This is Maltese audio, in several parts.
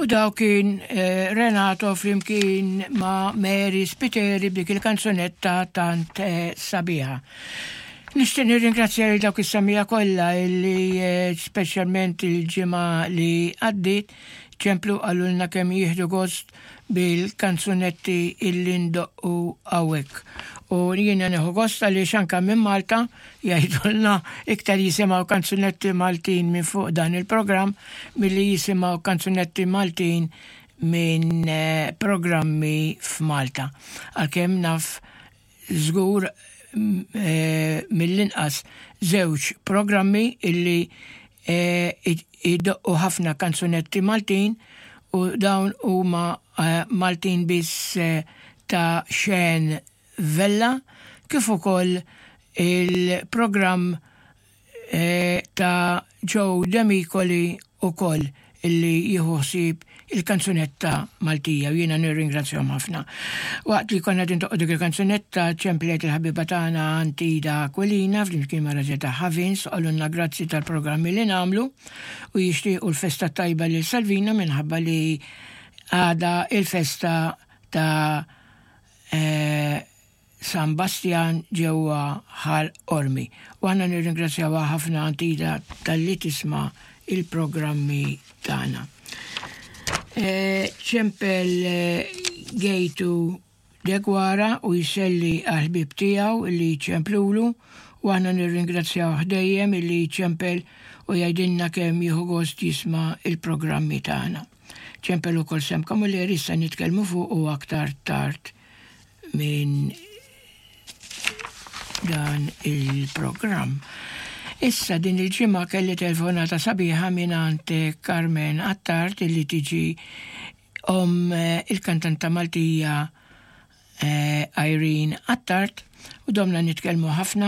U daw kien Renato flimkien ma' Mary Spiteri b'dik il-kanzunetta tant sabiħa. Nixtieq nirringrazzja lil dawk is-samija kollha illi speċjalment il-ġimgħa li għaddiet ċemplu għallulna kemm jieħdu gost bil-kanzunetti illi ndoqqu hawnhekk. U jiena neħu gost għaliex anke minn Malta jgħidulna iktar jisimgħu kanzunetti Maltin minn fuq dan il-programm milli jisimgħu kanzunetti Maltin minn programmi f'Malta. Għalkemm naf żgur mill-inqas żewġ programmi illi iddoqqu ħafna kanzunetti Maltin u dawn huma Maltin biss ta' Xen Vella kif ukoll il-programm ta' Joe Demicoli ukoll illi jieħu ħsieb il-kanzunetta Maltija u jiena nirringrazzjahom ħafna. Waqt li konna tintoqgħu dik il-kanzunetta ċemplet il-ħabiba tagħna Antida Aquilina flimkien ma' Raġeta Ħavins qalulna grazzi tal-programmi li nagħmlu u jixtiequ l-festa tajba lil Salvina minħabba li għada il-festa ta' San Bastian ġewwa Ħar Ormi. U għandna nirringrazzjawha ħafna Antida tal-li tisma' il-programmi tagħna. ċempel Gejtu Degwara u jiselli għal-ħbib tiegħu li ċemplulu u għandna nirringrazzjaw dejjem illi ċempel u jgħidilna kemm jieħu gost jisma' il-programmi tagħna. ċempel ukoll semkom li issa nitkellmu fuq u aktar tard minn dan il-programm. Issa din il-ġimgħa kelli telefonata sabiħa minant Carmen Attart illi tiġi il-kantanta Maltija Irene Attart u domna nitkellmu ħafna.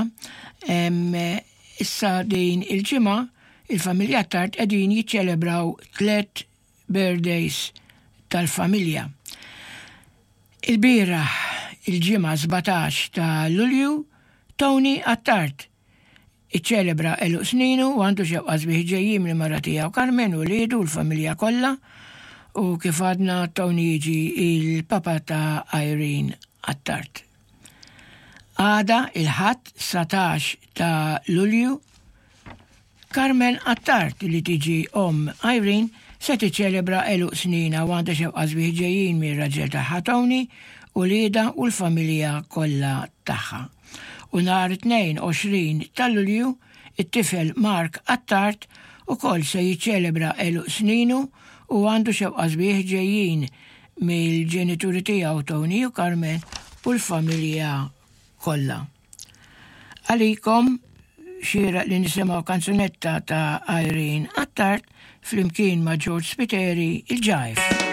Issa din il-ġimgħa il-familja Attart qegħdin jiċċelebraw 3 birthdays tal-familja. Il-bieraħ il-ġimgħa 17 ta' Lulju Tony Attart iċċelebra elu sninu u għandu xewqa sbieħ ġejjin mill mara tiegħu Carmen u liedu l-familja kollha u kif għadna Tony jiġi il-papa ta' Irene Attart. Għada il-ħadd 17 ta' Lulju Carmen Attart li tiġi Irene se tiċċelebra elu snina u għandha xewqa sbieħ ġejjin mir-raġel tagħha Tony u lieda u l-familja kollha tagħha. U nhar 22 ta' Lulju it-tifel Mark Attart ukoll se jiċċelebra elu sninu u għandu xewqa sbieħ ġejjin mill-ġenituri tiegħu Tony u Carmen u l-familja kollha. Għalikom xieraq li nisimgħu kanzunetta ta' Irene Attart flimkien ma' George Spiteri il-Jive.